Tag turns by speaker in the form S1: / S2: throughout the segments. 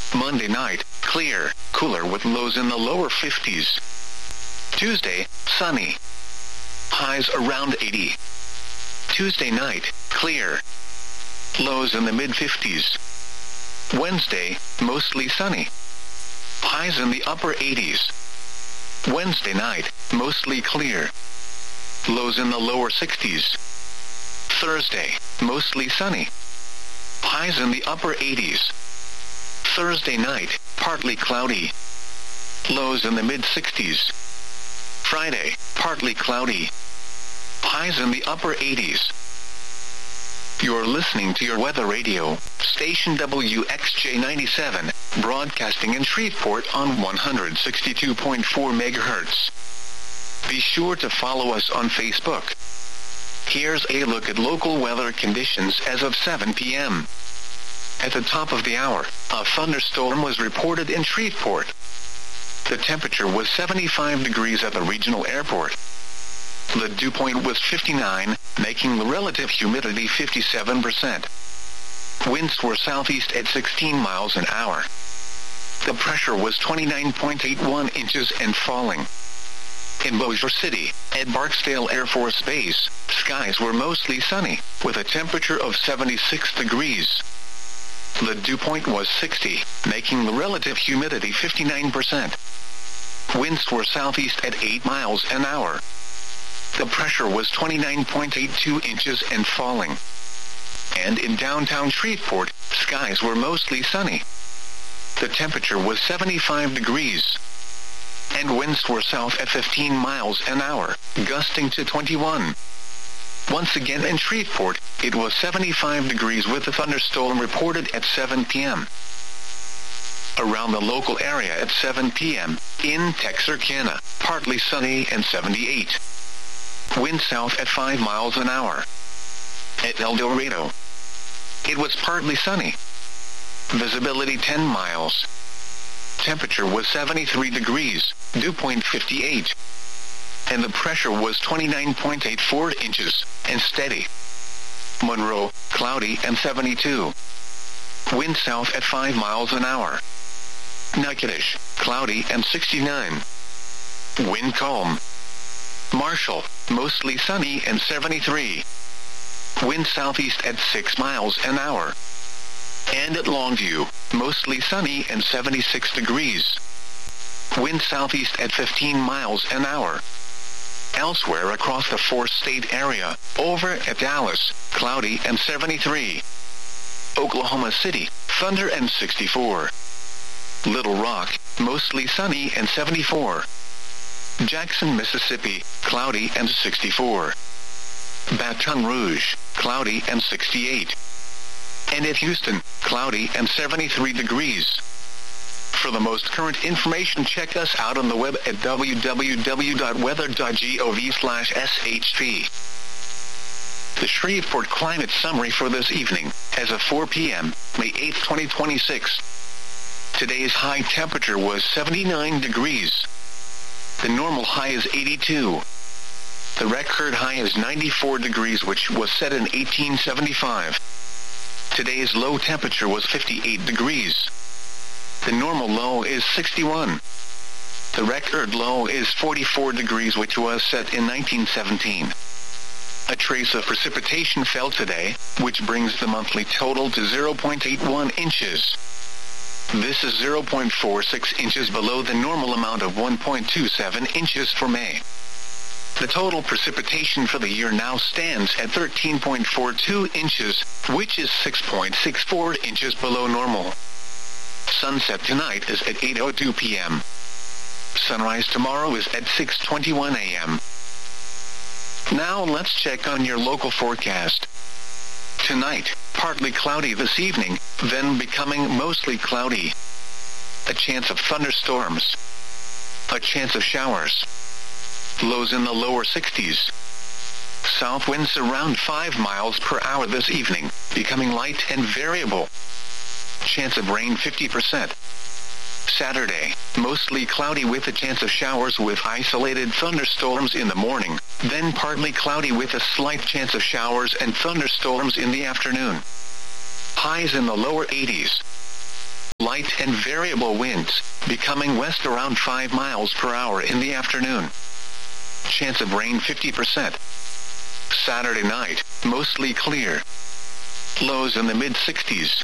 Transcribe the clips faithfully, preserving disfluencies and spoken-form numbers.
S1: Monday night, clear, cooler with lows in the lower fifties. Tuesday, sunny. Highs around eighty. Tuesday night, clear. Lows in the mid-fifties. Wednesday, mostly sunny. Highs in the upper eighties. Wednesday night, mostly clear. Lows in the lower sixties. Thursday, mostly sunny. Highs in the upper eighties. Thursday night, partly cloudy. Lows in the mid-sixties. Friday, partly cloudy. Highs in the upper eighties. You're listening to your weather radio, station W X J ninety-seven, broadcasting in Shreveport on one hundred sixty-two point four megahertz. Be sure to follow us on Facebook. Here's a look at local weather conditions as of seven p.m. At the top of the hour, a thunderstorm was reported in Shreveport. The temperature was seventy-five degrees at the regional airport. The dew point was fifty-nine, making the relative humidity fifty-seven percent. Winds were southeast at sixteen miles an hour. The pressure was twenty-nine point eight one inches and falling. In Bossier City, at Barksdale Air Force Base, skies were mostly sunny, with a temperature of seventy-six degrees. The dew point was sixty, making the relative humidity fifty-nine percent. Winds were southeast at eight miles an hour. The pressure was twenty-nine point eight two inches and falling. And in downtown Shreveport, skies were mostly sunny. The temperature was seventy-five degrees. And winds were south at fifteen miles an hour, gusting to twenty-one. Once again in Shreveport, it was seventy-five degrees with a thunderstorm reported at seven p.m. Around the local area at seven p.m., in Texarkana, partly sunny and seventy-eight. Wind south at five miles an hour. At El Dorado, it was partly sunny. Visibility ten miles. Temperature was seventy-three degrees, dew point fifty-eight. And the pressure was twenty-nine point eight four inches, and steady. Monroe, cloudy and seventy-two. Wind south at five miles an hour. Natchitoches, cloudy and sixty-nine. Wind calm. Marshall, mostly sunny and seventy-three. Wind southeast at six miles an hour. And at Longview, mostly sunny and seventy-six degrees. Wind southeast at fifteen miles an hour. Elsewhere across the four-state area, over at Dallas, cloudy and seventy-three. Oklahoma City, thunder and sixty-four. Little Rock, mostly sunny and seventy-four. Jackson, Mississippi, cloudy and sixty-four. Baton Rouge, cloudy and sixty-eight. And at Houston, cloudy and seventy-three degrees. For the most current information, check us out on the web at w w w dot weather dot gov slash s h p. The Shreveport Climate Summary for this evening, as of four p.m., May eighth, twenty twenty-six. Today's high temperature was seventy-nine degrees. The normal high is eighty-two. The record high is ninety-four degrees, which was set in eighteen seventy-five. Today's low temperature was fifty-eight degrees. The normal low is sixty-one. The record low is forty-four degrees, which was set in nineteen seventeen. A trace of precipitation fell today, which brings the monthly total to zero point eight one inches. This is zero point four six inches below the normal amount of one point two seven inches for May. The total precipitation for the year now stands at thirteen point four two inches, which is six point six four inches below normal. Sunset tonight is at eight oh two p.m. Sunrise tomorrow is at six twenty-one a.m. Now let's check on your local forecast. Tonight, partly cloudy this evening, then becoming mostly cloudy. A chance of thunderstorms. A chance of showers. Lows in the lower sixties. South winds around five miles per hour this evening, becoming light and variable. Chance of rain fifty percent. Saturday, mostly cloudy with a chance of showers with isolated thunderstorms in the morning, then partly cloudy with a slight chance of showers and thunderstorms in the afternoon. Highs in the lower eighties. Light and variable winds, becoming west around five miles per hour in the afternoon. Chance of rain fifty percent. Saturday night, mostly clear. Lows in the mid sixties.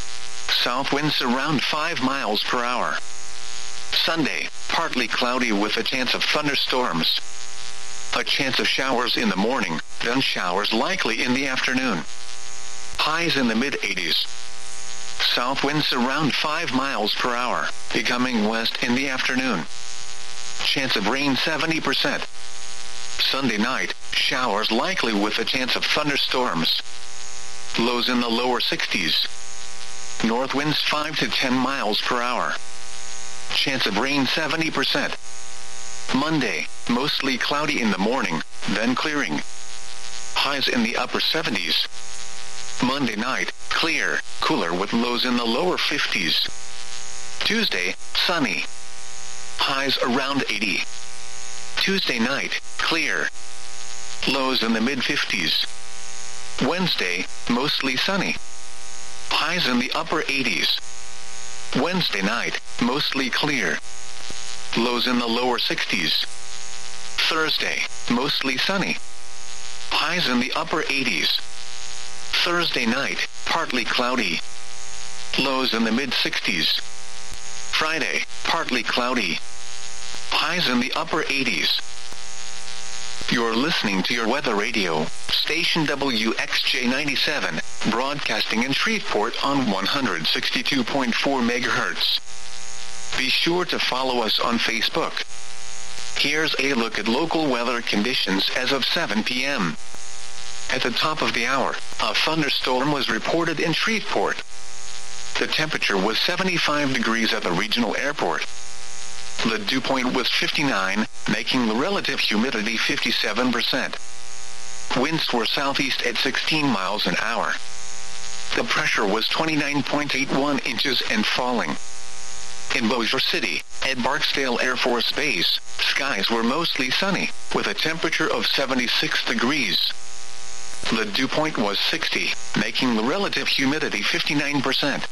S1: South winds around five miles per hour. Sunday, partly cloudy with a chance of thunderstorms. A chance of showers in the morning, then showers likely in the afternoon. Highs in the mid eighties. South winds around five miles per hour, becoming west in the afternoon. Chance of rain seventy percent. Sunday night, showers likely with a chance of thunderstorms. Lows in the lower sixties. North winds five to ten miles per hour. Chance of rain seventy percent. Monday, mostly cloudy in the morning, then clearing. Highs in the upper seventies. Monday night, clear, cooler with lows in the lower fifties. Tuesday, sunny. Highs around eighty. Tuesday night, clear. Lows in the mid fifties. Wednesday, mostly sunny. Highs in the upper eighties. Wednesday night, mostly clear. Lows in the lower sixties. Thursday, mostly sunny. Highs in the upper eighties. Thursday night, partly cloudy. Lows in the mid sixties. Friday, partly cloudy. Highs in the upper eighties. You're listening to your weather radio, station W X J ninety-seven, broadcasting in Shreveport on one hundred sixty-two point four megahertz. Be sure to follow us on Facebook. Here's a look at local weather conditions as of seven p m At the top of the hour, a thunderstorm was reported in Shreveport. The temperature was seventy-five degrees at the regional airport. The dew point was fifty-nine, making the relative humidity fifty-seven percent. Winds were southeast at sixteen miles an hour. The pressure was twenty-nine point eight one inches and falling. In Bossier City, at Barksdale Air Force Base, skies were mostly sunny, with a temperature of seventy-six degrees. The dew point was sixty, making the relative humidity fifty-nine percent.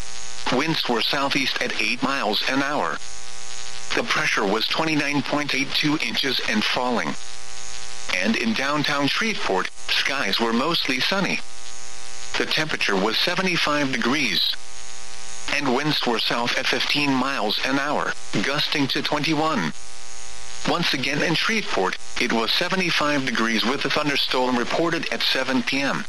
S1: Winds were southeast at eight miles an hour. The pressure was twenty-nine point eight two inches and falling. And in downtown Shreveport, skies were mostly sunny. The temperature was seventy-five degrees. And winds were south at fifteen miles an hour, gusting to twenty-one. Once again in Shreveport, it was seventy-five degrees with a thunderstorm reported at seven p m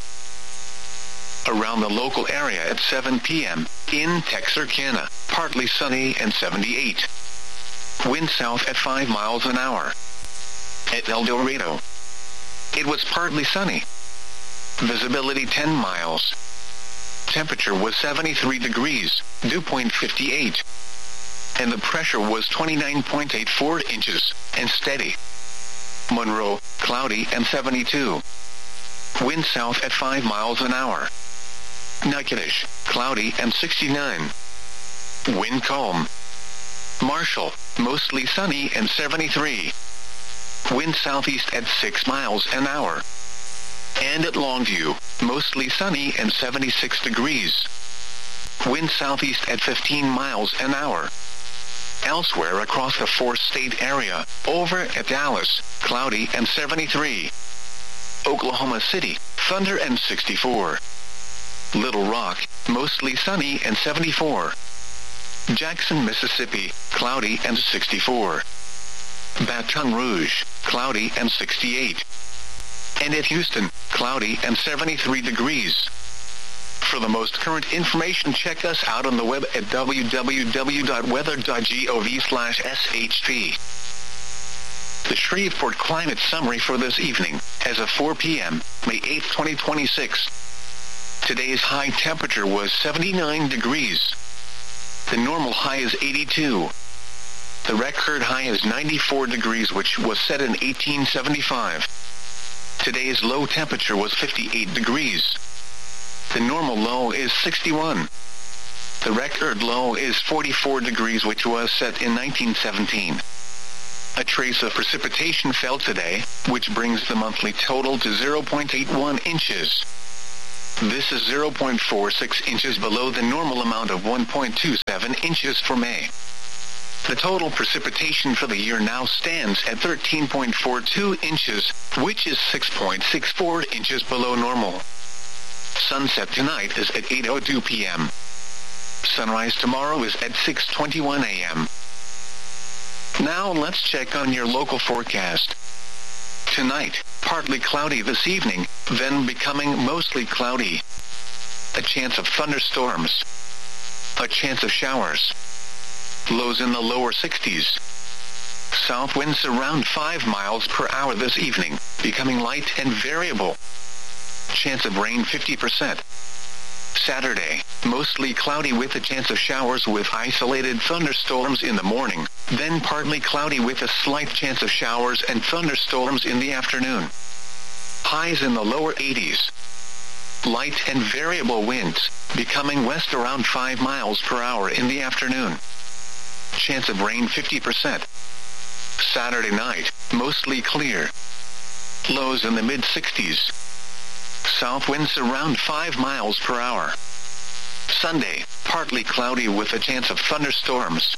S1: Around the local area at seven p m, in Texarkana, partly sunny and seventy-eight. Wind south at five miles an hour. At El Dorado, it was partly sunny. Visibility ten miles. Temperature was seventy-three degrees, dew point fifty-eight. And the pressure was twenty-nine point eight four inches, and steady. Monroe, cloudy and seventy-two. Wind south at five miles an hour. Natchitoches, cloudy and sixty-nine. Wind calm. Marshall, mostly sunny and seventy-three. Wind southeast at six miles an hour. And at Longview, mostly sunny and seventy-six degrees. Wind southeast at fifteen miles an hour. Elsewhere across the four-state area, over at Dallas, cloudy and seventy-three. Oklahoma City, thunder and sixty-four. Little Rock, mostly sunny and seventy-four. Jackson, Mississippi, cloudy and sixty-four. Baton Rouge, cloudy and sixty-eight. And at Houston, cloudy and seventy-three degrees. For the most current information, check us out on the web at w w w dot weather dot gov slash s h p. The Shreveport Climate Summary for this evening, as of four p m, May eighth, twenty twenty-six. Today's high temperature was seventy-nine degrees. The normal high is eighty-two. The record high is ninety-four degrees, which was set in eighteen seventy-five. Today's low temperature was fifty-eight degrees. The normal low is sixty-one. The record low is forty-four degrees, which was set in nineteen seventeen. A trace of precipitation fell today, which brings the monthly total to zero point eight one inches. This is zero point four six inches below the normal amount of one point two seven inches for May. The total precipitation for the year now stands at thirteen point four two inches, which is six point six four inches below normal. Sunset tonight is at eight oh two p.m. Sunrise tomorrow is at six twenty-one a.m. Now let's check on your local forecast. Tonight, partly cloudy this evening, then becoming mostly cloudy. A chance of thunderstorms. A chance of showers. Lows in the lower sixties. South winds around five miles per hour this evening, becoming light and variable. Chance of rain fifty percent. Saturday, mostly cloudy with a chance of showers with isolated thunderstorms in the morning, then partly cloudy with a slight chance of showers and thunderstorms in the afternoon. Highs in the lower eighties. Light and variable winds, becoming west around five miles per hour in the afternoon. Chance of rain fifty percent. Saturday night, mostly clear. Lows in the mid-sixties. South winds around five miles per hour. Sunday, partly cloudy with a chance of thunderstorms.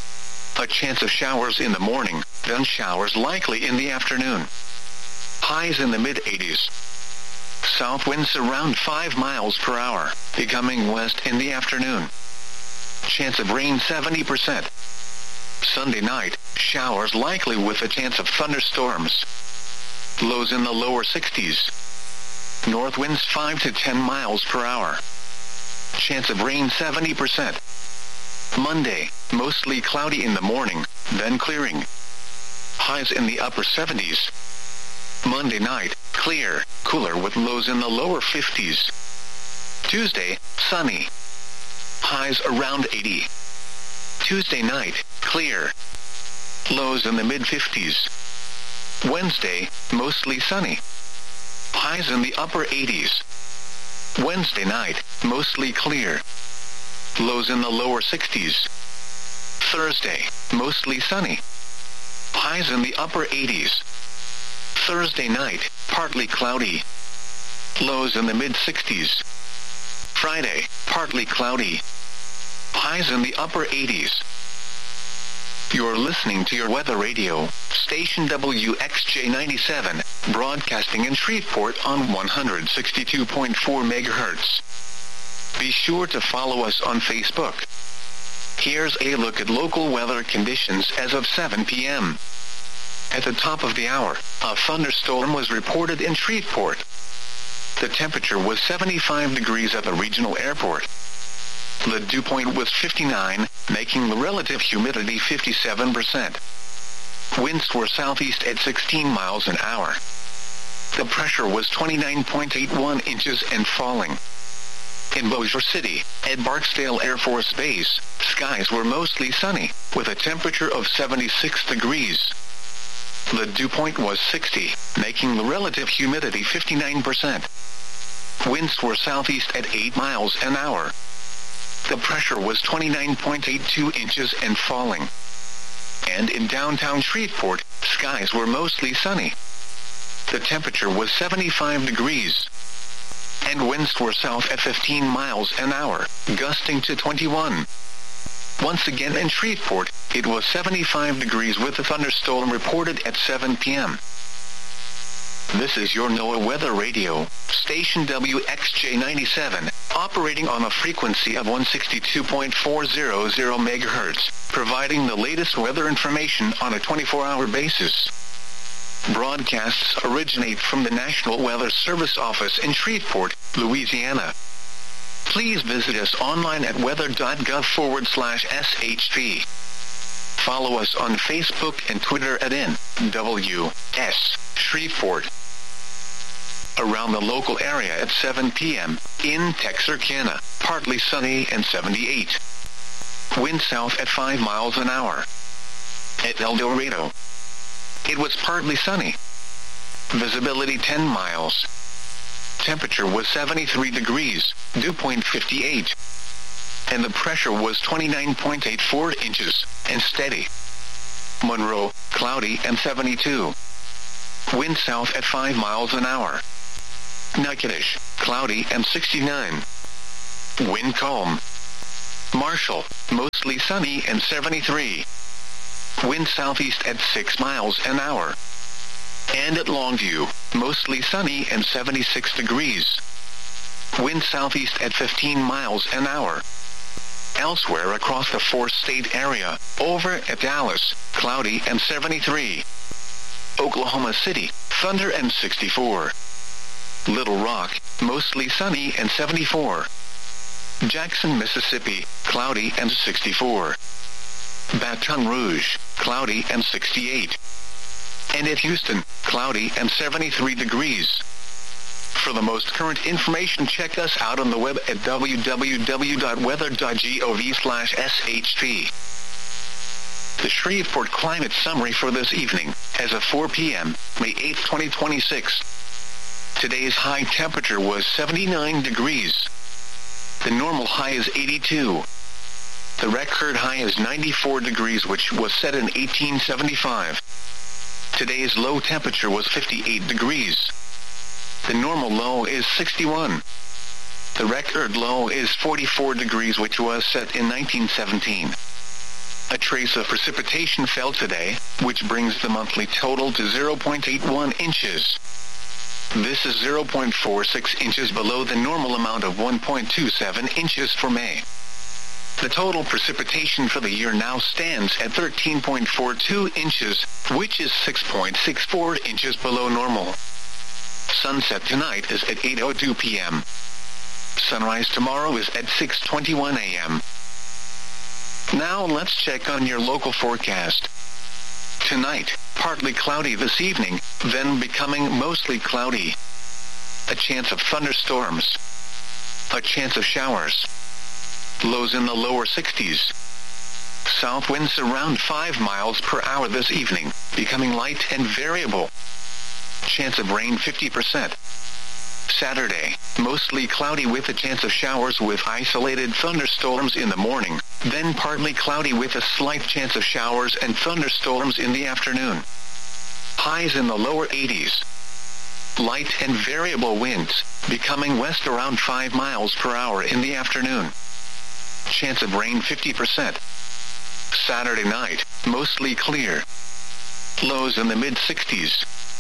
S1: A chance of showers in the morning, then showers likely in the afternoon. Highs in the mid-eighties. South winds around five miles per hour, becoming west in the afternoon. Chance of rain seventy percent. Sunday night, showers likely with a chance of thunderstorms. Lows in the lower sixties. North winds five to ten miles per hour. Chance of rain seventy percent. Monday, mostly cloudy in the morning, then clearing. Highs in the upper seventies. Monday night, clear, cooler with lows in the lower fifties. Tuesday, sunny. Highs around eighty. Tuesday night, clear. Lows in the mid-fifties. Wednesday, mostly sunny. Highs in the upper eighties. Wednesday night, mostly clear. Lows in the lower sixties. Thursday, mostly sunny. Highs in the upper eighties. Thursday night, partly cloudy. Lows in the mid-sixties. Friday, partly cloudy. Highs in the upper eighties. You're listening to your weather radio, station W X J ninety-seven, broadcasting in Shreveport on one hundred sixty-two point four megahertz. Be sure to follow us on Facebook. Here's a look at local weather conditions as of seven p.m. At the top of the hour, a thunderstorm was reported in Shreveport. The temperature was seventy-five degrees at the regional airport. The dew point was fifty-nine, making the relative humidity fifty-seven percent. Winds were southeast at sixteen miles an hour. The pressure was twenty-nine point eight one inches and falling. In Bossier City, at Barksdale Air Force Base, skies were mostly sunny, with a temperature of seventy-six degrees. The dew point was sixty, making the relative humidity fifty-nine percent. Winds were southeast at eight miles an hour. The pressure was twenty-nine point eight two inches and falling. And in downtown Shreveport, skies were mostly sunny. The temperature was seventy-five degrees. And winds were south at fifteen miles an hour, gusting to twenty-one. Once again in Shreveport, it was seventy-five degrees with a thunderstorm reported at seven p.m. This is your NOAA Weather Radio, station W X J ninety-seven, operating on a frequency of one hundred sixty-two point four hundred megahertz, providing the latest weather information on a twenty-four hour basis. Broadcasts originate from the National Weather Service office in Shreveport, Louisiana. Please visit us online at weather.gov forward slash SHP. Follow us on Facebook and Twitter at N W S Shreveport. Around the local area at seven p.m., in Texarkana, partly sunny and seventy-eight. Wind south at five miles an hour. At El Dorado, it was partly sunny. Visibility ten miles. Temperature was seventy-three degrees, dew point fifty-eight. And the pressure was twenty-nine point eight four inches, and steady. Monroe, cloudy and seventy-two. Wind south at five miles an hour. Natchitoches, cloudy and sixty-nine. Wind calm. Marshall, mostly sunny and seventy-three. Wind southeast at six miles an hour. And at Longview, mostly sunny and seventy-six degrees. Wind southeast at fifteen miles an hour. Elsewhere across the four-state area, over at Dallas, cloudy and seventy-three. Oklahoma City, thunder and sixty-four. Little Rock, mostly sunny and seventy-four. Jackson, Mississippi, cloudy and sixty-four. Baton Rouge, cloudy and sixty-eight. And at Houston, cloudy and seventy-three degrees. For the most current information, check us out on the web at w w w dot weather dot gov slash s h p. The Shreveport Climate Summary for this evening, as of four p m, May eighth, twenty twenty-six. Today's high temperature was seventy-nine degrees. The normal high is eighty-two. The record high is ninety-four degrees, which was set in eighteen seventy-five. Today's low temperature was fifty-eight degrees. The normal low is sixty-one. The record low is forty-four degrees, which was set in nineteen seventeen. A trace of precipitation fell today, which brings the monthly total to zero point eight one inches. This is zero point four six inches below the normal amount of one point two seven inches for May. The total precipitation for the year now stands at thirteen point four two inches, which is six point six four inches below normal. Sunset tonight is at eight oh two p m Sunrise tomorrow is at six twenty-one a m Now let's check on your local forecast. Tonight, partly cloudy this evening, then becoming mostly cloudy. A chance of thunderstorms. A chance of showers. Lows in the lower sixties. South winds around five miles per hour this evening, becoming light and variable. Chance of rain fifty percent. Saturday, mostly cloudy with a chance of showers with isolated thunderstorms in the morning, then partly cloudy with a slight chance of showers and thunderstorms in the afternoon. Highs in the lower eighties. Light and variable winds, becoming west around five miles per hour in the afternoon. Chance of rain fifty percent. Saturday night, mostly clear. Lows in the mid-sixties.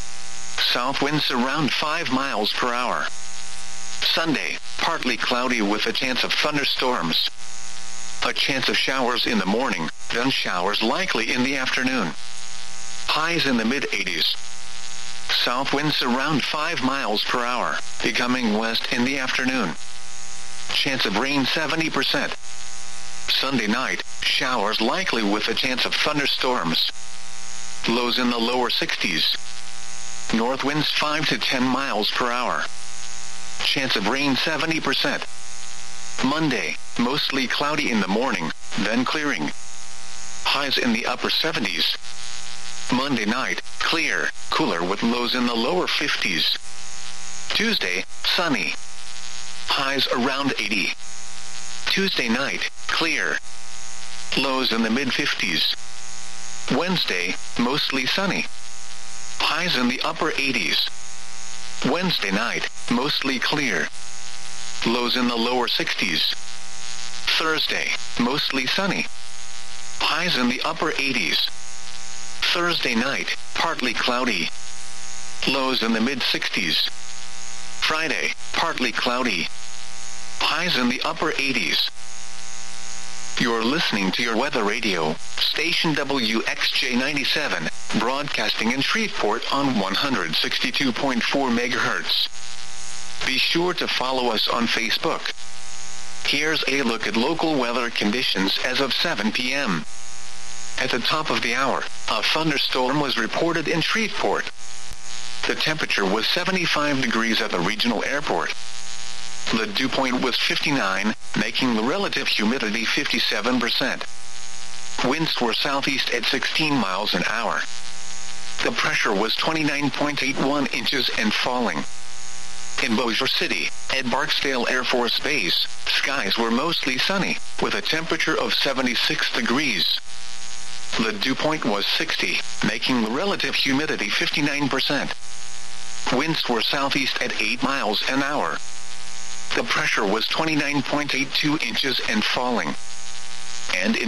S1: South winds around five miles per hour. Sunday, partly cloudy with a chance of thunderstorms. A chance of showers in the morning, then showers likely in the afternoon. Highs in the mid-eighties. South winds around five miles per hour, becoming west in the afternoon. Chance of rain seventy percent. Sunday night, showers likely with a chance of thunderstorms. Lows in the lower sixties. North winds five to ten miles per hour. Chance of rain seventy percent. Monday, mostly cloudy in the morning, then clearing. Highs in the upper seventies. Monday night, clear, cooler with lows in the lower fifties. Tuesday, sunny. Highs around eighty. Tuesday night, clear. Lows in the mid-fifties. Wednesday, mostly sunny. Highs in the upper eighties. Wednesday night, mostly clear. Lows in the lower sixties. Thursday, mostly sunny. Highs in the upper eighties. Thursday night, partly cloudy. Lows in the mid-sixties. Friday, partly cloudy. Highs in the upper eighties. You're listening to your weather radio, station W X J ninety-seven, broadcasting in Shreveport on one hundred sixty-two point four megahertz. Be sure to follow us on Facebook. Here's a look at local weather conditions as of seven p m At the top of the hour, a thunderstorm was reported in Shreveport. The temperature was seventy-five degrees at the regional airport. The dew point was fifty-nine, making the relative humidity fifty-seven percent. Winds were southeast at sixteen miles an hour. The pressure was twenty-nine point eight one inches and falling. In Bossier City, at Barksdale Air Force Base, skies were mostly sunny, with a temperature of seventy-six degrees. The dew point was sixty, making the relative humidity fifty-nine percent. Winds were southeast at eight miles an hour. The pressure was twenty-nine point eight two inches and falling. And in